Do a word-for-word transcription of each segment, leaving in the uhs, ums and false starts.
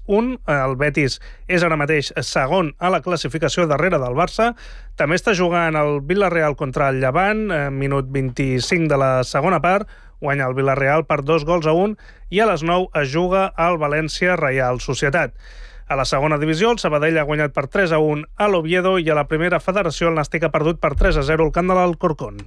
un. El Betis és ara mateix segon a la classificació darrere del Barça. També està jugant el Villarreal contra el Llevant, minut vint-i-cinc de la segona part, guanya el Villarreal per dos gols a un, i a les nou es juga al València Reial Societat. A la segona divisió, el Sabadell ha guanyat per tres a un a l'Oviedo, i a la primera federació el Nàstic ha perdut per tres a zero al camp de l'Alcorcón.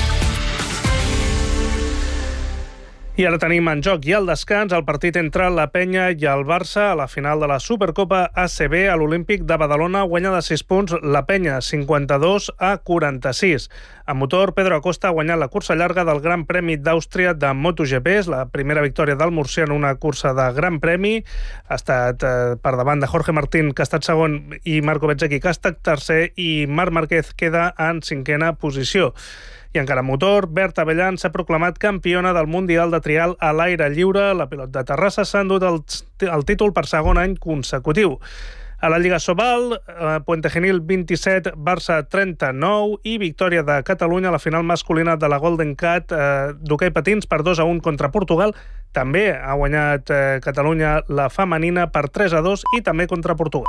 I ara tenim en joc i al descans el partit entre la Penya i el Barça a la final de la Supercopa A C B a l'Olímpic de Badalona. Guanya de sis punts la Penya, cinquanta-dos a quaranta-sis. A motor, Pedro Acosta ha guanyat la cursa llarga del Gran Premi d'Àustria de MotoGP. És la primera victòria del murcià en una cursa de Gran Premi. Ha estat eh, per davant de Jorge Martín, que ha estat segon, i Marco Bezzecchi, que ha estat tercer, i Marc Márquez queda en cinquena posició. I encara a motor, Berta Avellán s'ha proclamat campiona del Mundial de Trial a l'aire lliure. La pilot de Terrassa s'ha endut el, el títol per segon any consecutiu. A la Lliga Sobal, eh, Puente Genil vint-i-set, Barça trenta-nou, i victòria de Catalunya a la final masculina de la Golden Cat eh, d'hoquei patins per dos a un contra Portugal. També ha guanyat eh, Catalunya la femenina per tres a dos i també contra Portugal.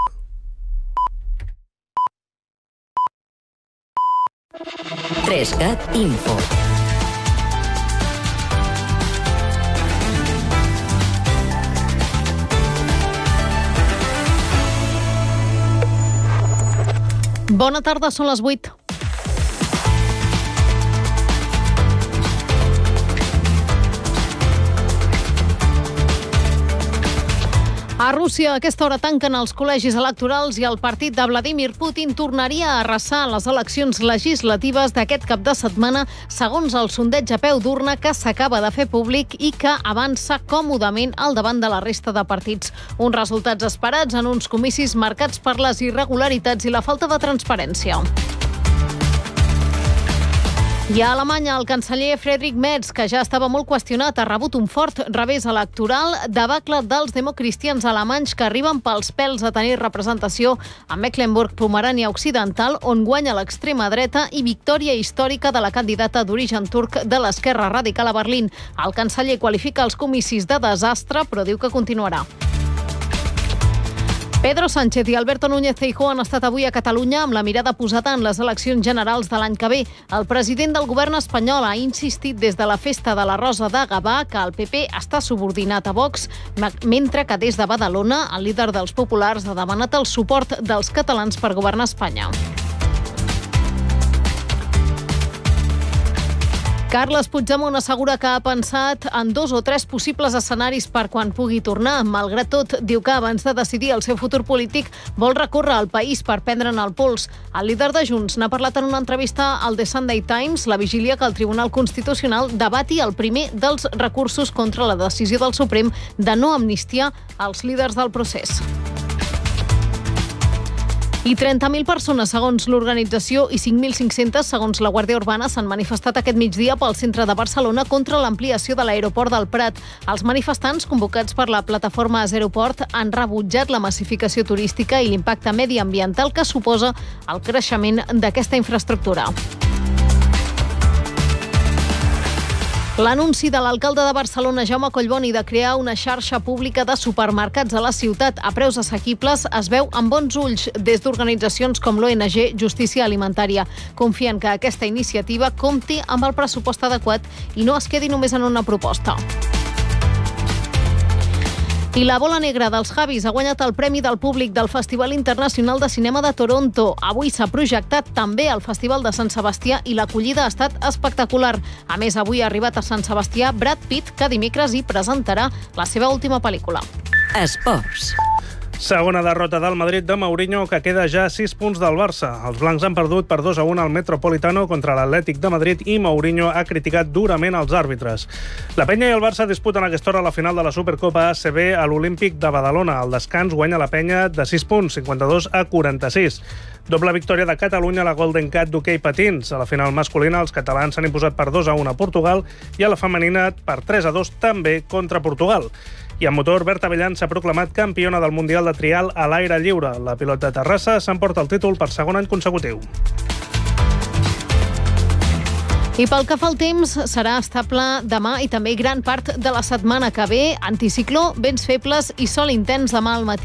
Trescat Info. Bona tarda, són les vuit. A Rússia, a aquesta hora tanquen els col·legis electorals i el partit de Vladimir Putin tornaria a arrasar les eleccions legislatives d'aquest cap de setmana, segons el sondeig a peu d'urna que s'acaba de fer públic i que avança còmodament al davant de la resta de partits. Uns resultats esperats en uns comicis marcats per les irregularitats i la falta de transparència. I a Alemanya, el canceller Friedrich Merz, que ja estava molt qüestionat, ha rebut un fort revés electoral, debacle dels democristians alemanys que arriben pels pèls a tenir representació a Mecklenburg-Pomerània Occidental, on guanya l'extrema dreta, i victòria històrica de la candidata d'origen turc de l'esquerra radical a Berlín. El canceller qualifica els comicis de desastre, però diu que continuarà. Pedro Sánchez i Alberto Núñez Feijóo han estat avui a Catalunya amb la mirada posada en les eleccions generals de l'any que ve. El president del govern espanyol ha insistit des de la festa de la Rosa de Gavà que el P P està subordinat a Vox, mentre que des de Badalona el líder dels populars ha demanat el suport dels catalans per governar Espanya. Carles Puigdemont assegura que ha pensat en dos o tres possibles escenaris per quan pugui tornar. Malgrat tot, diu que abans de decidir el seu futur polític vol recórrer al país per prendre'n el pols. El líder de Junts n'ha parlat en una entrevista al The Sunday Times la vigília que el Tribunal Constitucional debati el primer dels recursos contra la decisió del Suprem de no amnistiar els líders del procés. I trenta mil persones, segons l'organització, i cinc mil cinc-centes, segons la Guàrdia Urbana, s'han manifestat aquest migdia pel centre de Barcelona contra l'ampliació de l'aeroport del Prat. Els manifestants, convocats per la plataforma Aeroport, han rebutjat la massificació turística i l'impacte mediambiental que suposa el creixement d'aquesta infraestructura. L'anunci de l'alcalde de Barcelona, Jaume Collboni, de crear una xarxa pública de supermercats a la ciutat a preus assequibles es veu amb bons ulls des d'organitzacions com l'O N G Justícia Alimentària. Confien que aquesta iniciativa compti amb el pressupost adequat i no es quedi només en una proposta. I la bola negra dels Javis ha guanyat el Premi del Públic del Festival Internacional de Cinema de Toronto. Avui s'ha projectat també al Festival de Sant Sebastià i l'acollida ha estat espectacular. A més, avui ha arribat a Sant Sebastià Brad Pitt, que dimecres hi presentarà la seva última pel·lícula. Esports. Segona derrota del Madrid de Mourinho, que queda ja a sis punts del Barça. Els blancs han perdut per dos a un al Metropolitano contra l'Atlètic de Madrid i Mourinho ha criticat durament els àrbitres. La Penya i el Barça disputen a aquesta hora la final de la Supercopa A C B a l'Olímpic de Badalona. Al descans guanya la Penya de sis punts, cinquanta-dos a quaranta-sis. Doble victòria de Catalunya a la Golden Cat d'hoquei patins. A la final masculina, els catalans s'han imposat per dos a un a Portugal i a la femenina per tres a dos també contra Portugal. I en motor, Berta Avellán s'ha proclamat campiona del Mundial de Trial a l'aire lliure. La pilot de Terrassa s'emporta el títol per segon any consecutiu. I pel que fa al temps, serà estable demà i també gran part de la setmana que ve. Anticicló, vents febles i sol intens demà al matí.